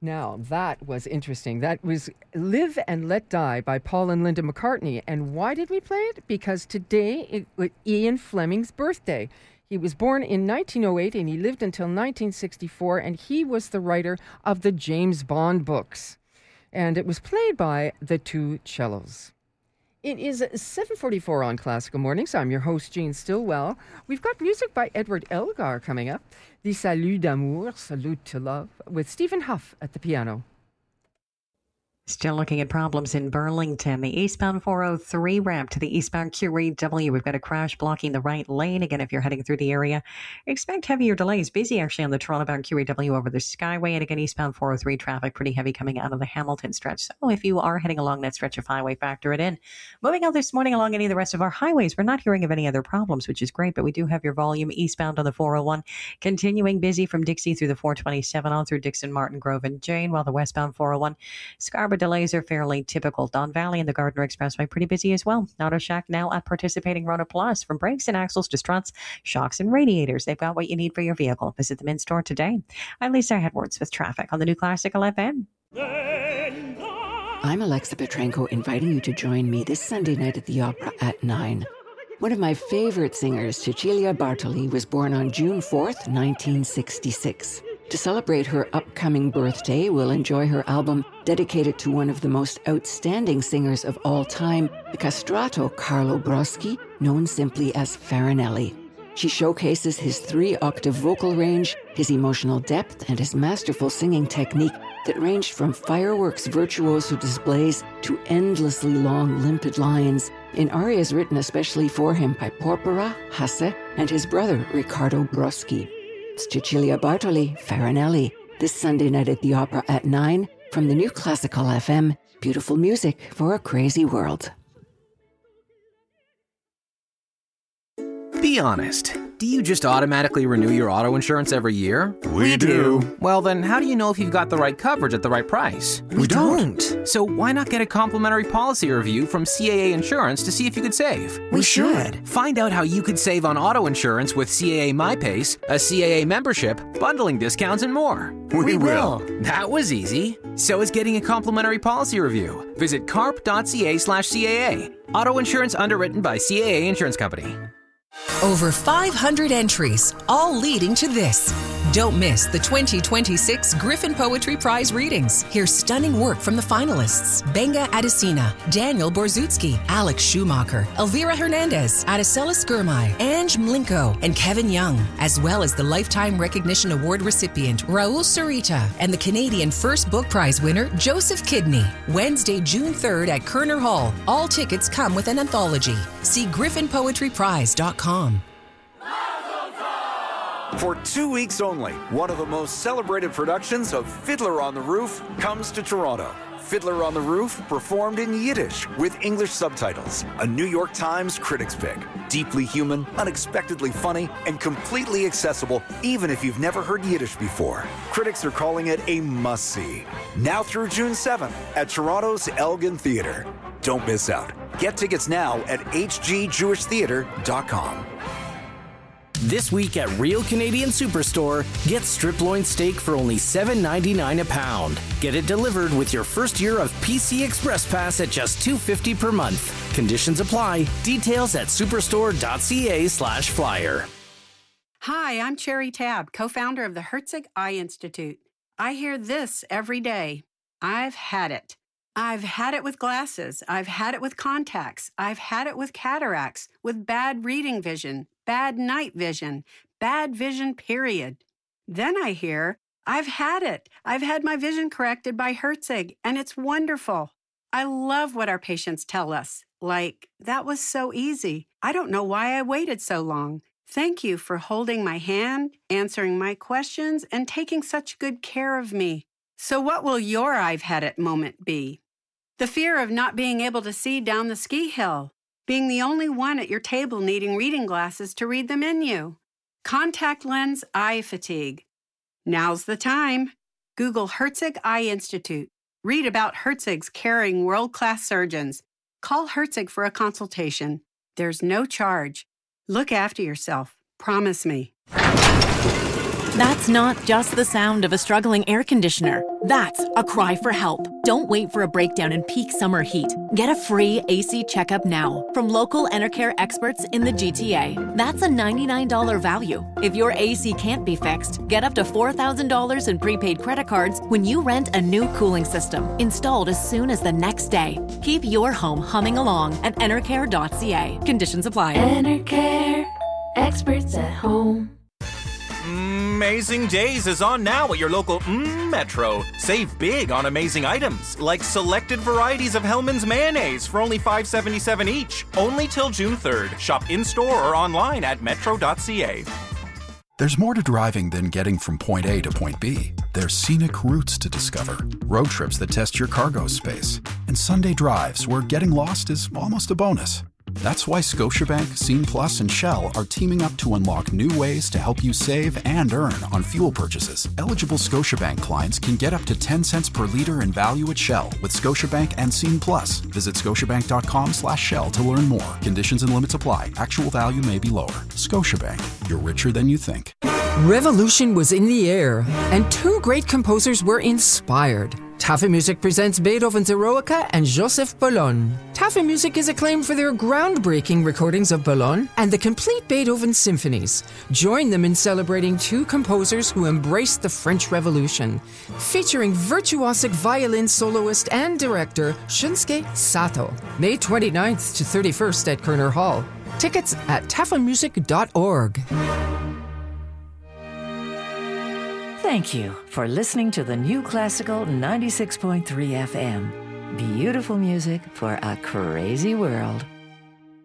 Now, that was interesting. That was Live and Let Die by Paul and Linda McCartney. And why did we play it? Because today it was Ian Fleming's birthday. He was born in 1908 and he lived until 1964, and he was the writer of the James Bond books. And it was played by the two cellos. It is 7:44 on Classical Mornings. I'm your host, Jean Stillwell. We've got music by Edward Elgar coming up. The Salut d'amour, Salute to Love, with Stephen Huff at the piano. Still looking at problems in Burlington. The eastbound 403 ramp to the eastbound QEW. We've got a crash blocking the right lane. Again, if you're heading through the area, expect heavier delays. Busy actually on the Toronto-bound QEW over the Skyway. And again, eastbound 403 traffic pretty heavy coming out of the Hamilton stretch. So if you are heading along that stretch of highway, factor it in. Moving out this morning along any of the rest of our highways, we're not hearing of any other problems, which is great. But we do have your volume eastbound on the 401. Continuing busy from Dixie through the 427 on through Dixon, Martin Grove, and Jane. While the westbound 401 Scarborough delays are fairly typical. Don Valley and the Gardner Expressway pretty busy as well. Auto Shack now at participating Rona Plus. From brakes and axles to struts, shocks and radiators, they've got what you need for your vehicle. Visit them in store today. I'm Lisa Edwards with traffic on the new Classical FM. I'm Alexa Petrenko, inviting you to join me this Sunday night at the Opera at 9. One of my favorite singers, Cecilia Bartoli, was born on June 4th, 1966. To celebrate her upcoming birthday, we'll enjoy her album dedicated to one of the most outstanding singers of all time, the castrato Carlo Broschi, known simply as Farinelli. She showcases his 3-octave vocal range, his emotional depth, and his masterful singing technique that ranged from fireworks virtuoso displays to endlessly long, limpid lines in arias written especially for him by Porpora, Hasse, and his brother Riccardo Broschi. It's Cecilia Bartoli, Farinelli, this Sunday night at the Opera at 9 from the new Classical FM. Beautiful music for a crazy world. Be honest. Do you just automatically renew your auto insurance every year? We do. Well, then how do you know if you've got the right coverage at the right price? We don't. So why not get a complimentary policy review from CAA Insurance to see if you could save? We should. Find out how you could save on auto insurance with CAA MyPace, a CAA membership, bundling discounts, and more. We will. That was easy. So is getting a complimentary policy review. Visit carp.ca/CAA. Auto insurance underwritten by CAA Insurance Company. Over 500 entries, all leading to this. Don't miss the 2026 Griffin Poetry Prize readings. Hear stunning work from the finalists: Benga Adesina, Daniel Borzutsky, Alex Schumacher, Elvira Hernandez, Adesela Skirmay, Ange Mlinko, and Kevin Young, as well as the Lifetime Recognition Award recipient Raul Sarita and the Canadian First Book Prize winner Joseph Kidney. Wednesday, June 3rd at Kerner Hall. All tickets come with an anthology. See griffinpoetryprize.com. For 2 weeks only, one of the most celebrated productions of Fiddler on the Roof comes to Toronto. Fiddler on the Roof, performed in Yiddish with English subtitles. A New York Times critics pick. Deeply human, unexpectedly funny, and completely accessible even if you've never heard Yiddish before. Critics are calling it a must-see. Now through June 7th at Toronto's Elgin Theatre. Don't miss out. Get tickets now at hgjewishtheatre.com. This week at Real Canadian Superstore, get strip loin steak for only $7.99 a pound. Get it delivered with your first year of PC Express Pass at just $2.50 per month. Conditions apply. Details at superstore.ca/flyer. Hi, I'm Cherry Tabb, co-founder of the Herzig Eye Institute. I hear this every day. I've had it. I've had it with glasses. I've had it with contacts. I've had it with cataracts, with bad reading vision, bad night vision, bad vision, period. Then I hear, I've had it. I've had my vision corrected by Herzig, and it's wonderful. I love what our patients tell us. Like, that was so easy. I don't know why I waited so long. Thank you for holding my hand, answering my questions, and taking such good care of me. So what will your I've had it moment be? The fear of not being able to see down the ski hill. Being the only one at your table needing reading glasses to read the menu. Contact lens eye fatigue. Now's the time. Google Herzig Eye Institute. Read about Herzig's caring world-class surgeons. Call Herzig for a consultation. There's no charge. Look after yourself. Promise me. That's not just the sound of a struggling air conditioner. That's a cry for help. Don't wait for a breakdown in peak summer heat. Get a free AC checkup now from local Enercare experts in the GTA. That's a $99 value. If your AC can't be fixed, get up to $4,000 in prepaid credit cards when you rent a new cooling system, installed as soon as the next day. Keep your home humming along at enercare.ca. Conditions apply. Enercare, experts at home. Amazing Days is on now at your local Metro. Save big on amazing items, like selected varieties of Hellmann's mayonnaise for only $5.77 each. Only till June 3rd. Shop in-store or online at metro.ca. There's more to driving than getting from point A to point B. There's scenic routes to discover, road trips that test your cargo space, and Sunday drives where getting lost is almost a bonus. That's why Scotiabank, Scene Plus, and Shell are teaming up to unlock new ways to help you save and earn on fuel purchases. Eligible Scotiabank clients can get up to 10 cents per liter in value at Shell with Scotiabank and Scene Plus. Visit scotiabank.com/Shell to learn more. Conditions and limits apply. Actual value may be lower. Scotiabank, you're richer than you think. Revolution was in the air, and two great composers were inspired. Taffy Music presents Beethoven's Eroica and Joseph Boulogne. Taffy Music is acclaimed for their groundbreaking recordings of Boulogne and the complete Beethoven symphonies. Join them in celebrating two composers who embraced the French Revolution, featuring virtuosic violin soloist and director Shunsuke Sato. May 29th to 31st at Kerner Hall. Tickets at tafamusic.org. Thank you for listening to the New Classical 96.3 FM. Beautiful music for a crazy world.